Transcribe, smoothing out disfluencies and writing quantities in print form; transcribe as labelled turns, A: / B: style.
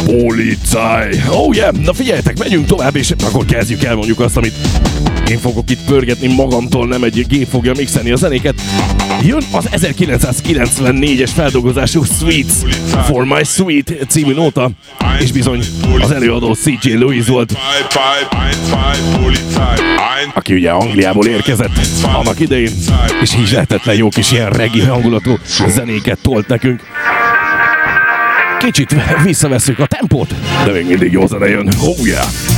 A: Policaj. Oh yeah, na figyeljetek, megyünk tovább, és akkor kezdjük el mondjuk azt, amit én fogok itt pörgetni magamtól, nem egy gép fogja mixelni a zenéket. Jön az 1994-es feldolgozású Sweets for My Sweet című nóta, és bizony az előadó CJ Lewis volt, aki ugye Angliából érkezett annak idején, és hihetetlen jó kis ilyen reggae hangulatú zenéket tolt nekünk. Kicsit visszavesszük a tempót, de még mindig jó zene jön. Oh yeah!